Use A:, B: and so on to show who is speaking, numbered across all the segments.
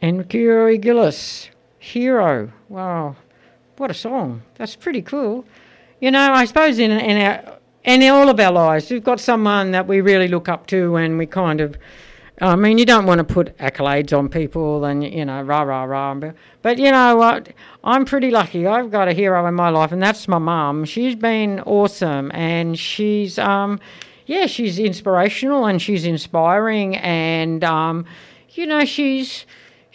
A: And Kiri Gillis, Hero. Wow, what a song. That's pretty cool. You know, I suppose in all of our lives, we've got someone that we really look up to, and we kind of, I mean, you don't want to put accolades on people and, you know, rah, rah, rah. But you know what? I'm pretty lucky. I've got a hero in my life, and that's my mum. She's been awesome, and she's, she's inspirational and she's inspiring, and, you know, she's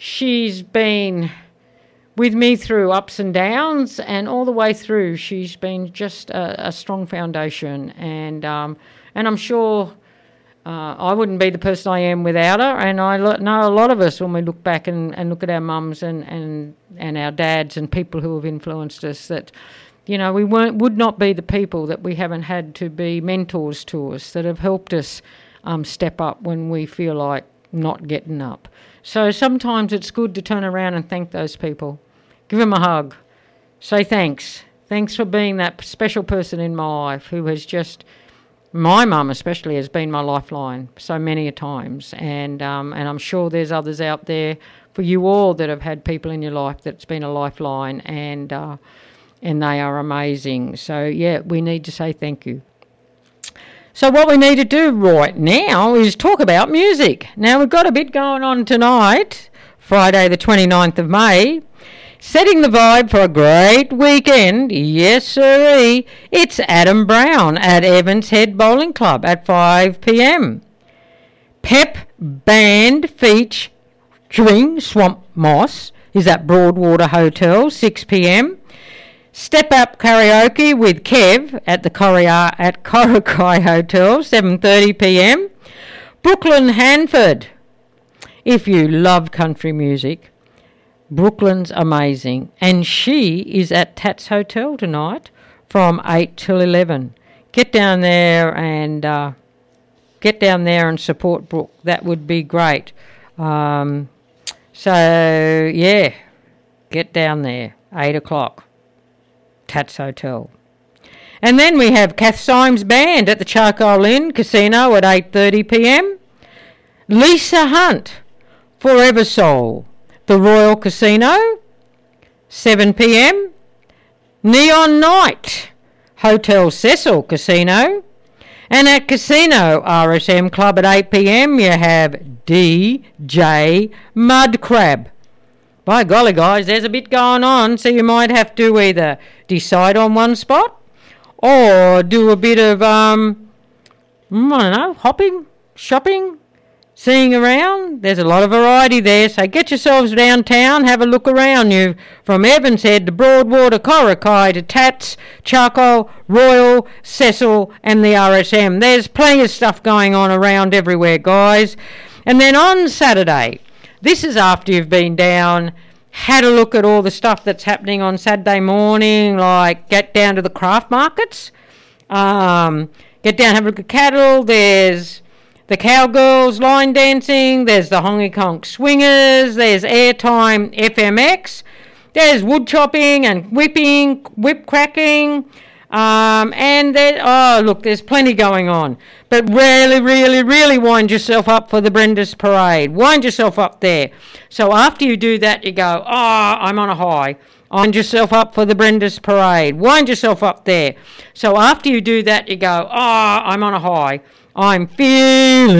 A: been with me through ups and downs, and all the way through she's been just a strong foundation, and I'm sure I wouldn't be the person I am without her, and I know a lot of us, when we look back and look at our mums and our dads and people who have influenced us, that, you know, we would not be the people that we haven't had to be mentors to us, that have helped us step up when we feel like not getting up. So sometimes it's good to turn around and thank those people. Give them a hug. Say thanks. Thanks for being that special person in my life who has just, my mum especially, has been my lifeline so many a times. And I'm sure there's others out there for you all that have had people in your life that's been a lifeline, and they are amazing. So, yeah, we need to say thank you. So what we need to do right now is talk about music. Now, we've got a bit going on tonight, Friday the 29th of May, setting the vibe for a great weekend. Yes, sirree. It's Adam Brown at Evans Head Bowling Club at 5 p.m. Pep Band featuring Swamp Moss is at Broadwater Hotel, 6 p.m. Step Up Karaoke with Kev at the Korakai Hotel, 7:30 p.m. Brooklyn Hanford. If you love country music, Brooklyn's amazing. And she is at Tats Hotel tonight from 8 till 11. Get down there and support Brooke. That would be great. So, yeah, get down there, 8 o'clock. Tats Hotel. And then we have Kath Symes Band at the Charcoal Inn Casino at 8:30 p.m. Lisa Hunt, Forever Soul, the Royal Casino, 7 p.m. Neon Night, Hotel Cecil Casino. And at Casino RSM Club at 8 p.m. you have DJ Mudcrab. By golly, guys, there's a bit going on, so you might have to either decide on one spot or do a bit of, hopping, shopping, seeing around. There's a lot of variety there, so get yourselves downtown, have a look around you, from Evans Head to Broadwater, Korakai to Tats, Charcoal, Royal, Cecil and the RSM. There's plenty of stuff going on around everywhere, guys. And then on Saturday, this is after you've been down, had a look at all the stuff that's happening on Saturday morning, like get down to the craft markets, get down, have a look at cattle. There's the Cowgirls line dancing, there's the Honky Conk Swingers, there's Airtime FMX, there's wood chopping and whip cracking, and then, there's plenty going on. But really, really, really wind yourself up for the Brenda's Parade. Wind yourself up there. So after you do that, you go, I'm on a high. Wind yourself up for the Brenda's Parade. Wind yourself up there. So after you do that, you go, I'm on a high. I'm feeling